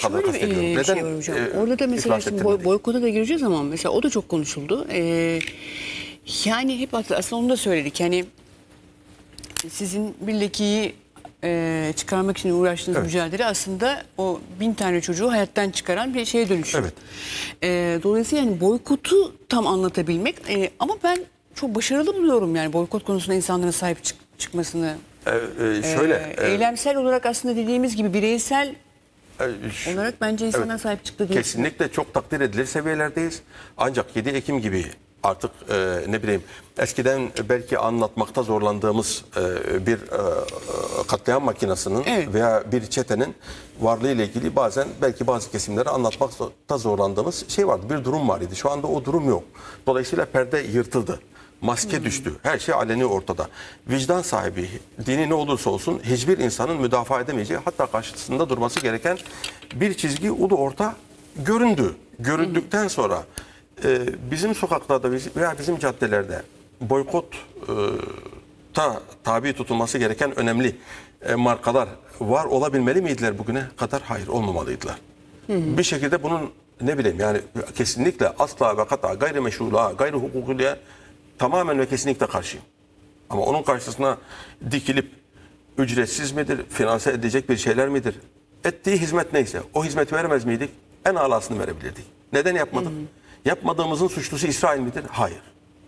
markaları şöyle kastediyorum. bir Neden şey var hocam. Orada da mesela iflas şimdi ettirmedik? boykota da gireceğiz ama mesela o da çok konuşuldu. Yani hep aslında onu da söyledik. Yani sizin bir lekeyi çıkarmak için uğraştığınız Evet. mücadele aslında o 1000 tane çocuğu hayattan çıkaran bir şeye dönüşüyor. Evet. Dolayısıyla yani boykotu tam anlatabilmek ama ben çok başarılı buluyorum yani boykot konusunda insanların sahip çıkmasını. Şöyle Eylemsel olarak aslında dediğimiz gibi bireysel olarak bence insanlar evet, sahip çıktı diye. kesinlikle çok takdir edilir seviyelerdeyiz. Ancak 7 Ekim gibi artık ne bileyim eskiden belki anlatmakta zorlandığımız bir katliam makinesinin Evet. veya bir çetenin varlığı ile ilgili bazen belki bazı kesimlere anlatmakta zorlandığımız şey vardı. Bir durum var idi. Şu anda o durum yok. Dolayısıyla perde yırtıldı. Maske düştü. Her şey aleni ortada. Vicdan sahibi, dini ne olursa olsun hiçbir insanın müdafaa edemeyeceği, hatta karşısında durması gereken bir çizgi ulu orta göründü. Göründükten sonra bizim sokaklarda veya bizim caddelerde boykot tabi tutulması gereken önemli markalar var olabilmeli miydiler bugüne kadar? Hayır, olmamalıydılar. Bir şekilde bunun ne bileyim yani kesinlikle asla ve kata gayrimeşruluğa, gayri hukukuluğa tamamen ve kesinlikle karşıyım. Ama onun karşısına dikilip ücretsiz midir, finanse edilecek bir şeyler midir? Ettiği hizmet neyse o hizmeti veremez miydik? En alasını verebilirdik. Neden yapmadık? Yapmadığımızın suçlusu İsrail midir? Hayır.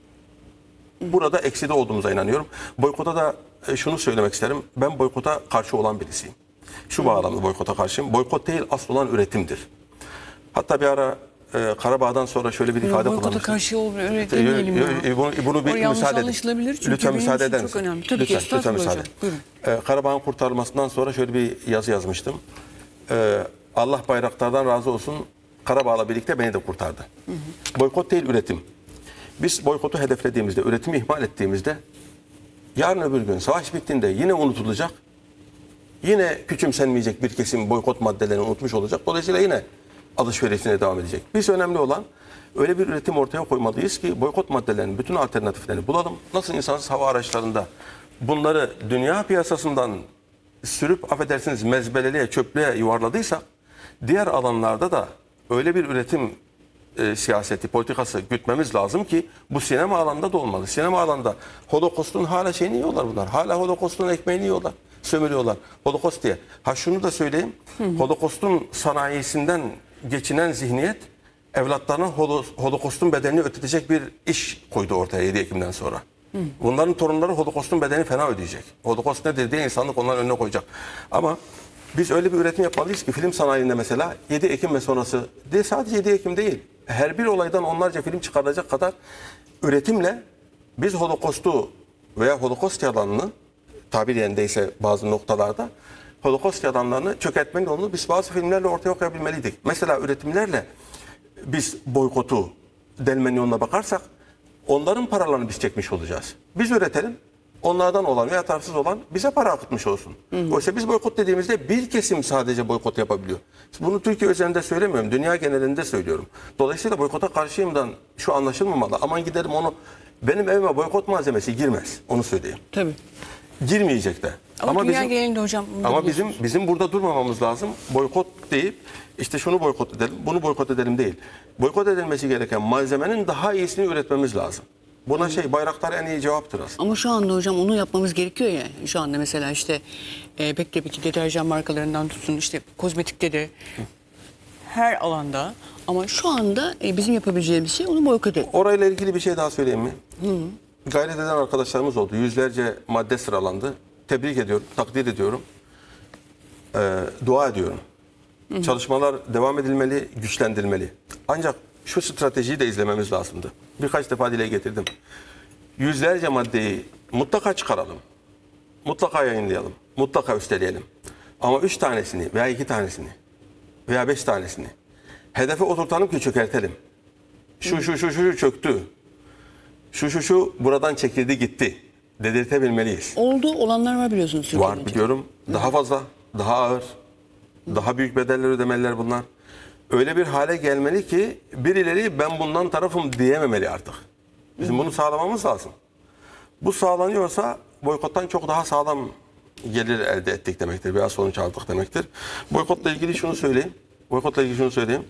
Burada ekside olduğumuza inanıyorum. Boykota da şunu söylemek isterim. Ben boykota karşı olan birisiyim. Şu bağlamda boykota karşıyım. Boykot değil, asıl olan üretimdir. Hatta bir ara Karabağ'dan sonra şöyle bir ifade Boykota kullanmıştım. karşı öyle demeyelim ya. Bunu bir O yanlış müsaade edin. anlaşılabilir çünkü Lütfen benim müsaade için eder çok misin? önemli. Tabii ki, Lütfen estağfurullah müsaade. hocam. Buyurun. Karabağ'ın kurtarılmasından sonra şöyle bir yazı yazmıştım. Allah bayraktardan razı olsun, Karabağ'la birlikte beni de kurtardı. Boykot değil, üretim. Biz boykotu hedeflediğimizde, üretimi ihmal ettiğimizde yarın öbür gün savaş bittiğinde yine unutulacak. Yine küçümsenmeyecek bir kesim boykot maddelerini unutmuş olacak. Dolayısıyla yine alışverişine devam edecek. Biz önemli olan öyle bir üretim ortaya koymalıyız ki boykot maddelerinin bütün alternatiflerini bulalım. Nasıl insansız hava araçlarında bunları dünya piyasasından sürüp affedersiniz mezbeleliğe, çöplüğe yuvarladıysa diğer alanlarda da öyle bir üretim siyaseti, politikası gütmemiz lazım ki bu sinema alanında da olmalı. Sinema alanında Holocaust'un hala şeyini yiyorlar bunlar. Hala Holocaust'un ekmeğini yiyorlar. Sömürüyorlar. Holocaust diye. Ha şunu da söyleyeyim. Holocaust'un sanayisinden geçinen zihniyet evlatlarına Holocaust'un bedelini ödetecek bir iş koydu ortaya 7 Ekim'den sonra. Bunların torunları Holocaust'un bedelini fena ödeyecek. Holocaust nedir diye insanlık onların önüne koyacak. Ama biz öyle bir üretim yapmalıyız ki film sanayinde mesela 7 Ekim ve sonrası değil, sadece 7 Ekim değil. Her bir olaydan onlarca film çıkarılacak kadar üretimle biz Holocaust'u veya Holocaust yalanını tabir yerindeyse bazı noktalarda Holocaust yalanlarını çökertmenin yolunu biz bazı filmlerle ortaya koyabilmeliydik. Mesela üretimlerle biz boykotu delmenin yoluna bakarsak onların paralarını biz çekmiş olacağız. Biz üretelim. Onlardan olan veya tarafsız olan bize para akıtmış olsun. Oysa biz boykot dediğimizde bir kesim sadece boykot yapabiliyor. Bunu Türkiye özelinde söylemiyorum. Dünya genelinde söylüyorum. Dolayısıyla boykota karşıyımdan şu anlaşılmamalı. Aman gidelim onu benim evime boykot malzemesi girmez. Onu söyleyeyim. Tabii. Girmeyecek de. Ama dünya genelinde hocam. Ama bizim burada durmamamız lazım. Boykot deyip işte şunu boykot edelim, bunu boykot edelim değil. Boykot edilmesi gereken malzemenin daha iyisini üretmemiz lazım. Buna Bayraktar en iyi cevaptır aslında. Ama şu anda hocam onu yapmamız gerekiyor ya. Şu anda mesela işte pek tabii ki deterjan markalarından tutun işte kozmetikte de her alanda. Ama şu anda bizim yapabileceğimiz şey onu boykot etmek. Orayla ilgili bir şey daha söyleyeyim mi? Gayret eden arkadaşlarımız oldu. Yüzlerce madde sıralandı. Tebrik ediyorum, takdir ediyorum. Dua ediyorum. Çalışmalar devam edilmeli, güçlendirilmeli. Ancak şu stratejiyi de izlememiz lazımdı. Birkaç defa dile getirdim. Yüzlerce maddeyi mutlaka çıkaralım. Mutlaka yayınlayalım. Mutlaka üsteleyelim. Ama 3 tanesini veya 2 tanesini veya 5 tanesini hedefe oturtalım ki çökertelim. Şu çöktü. Şu buradan çekildi gitti. Dedirtebilmeliyiz. Oldu olanlar var biliyorsunuz. Türkiye'de. Var biliyorum. Daha fazla, daha ağır, daha büyük bedeller ödemeliler bunlar. Öyle bir hale gelmeli ki birileri ben bundan tarafım diyememeli artık. Bizim bunu sağlamamız lazım. Bu sağlanıyorsa boykottan çok daha sağlam gelir elde ettik demektir. Biraz sonuç aldık demektir. Boykotla ilgili şunu söyleyeyim. Boykotla ilgili şunu söyleyeyim.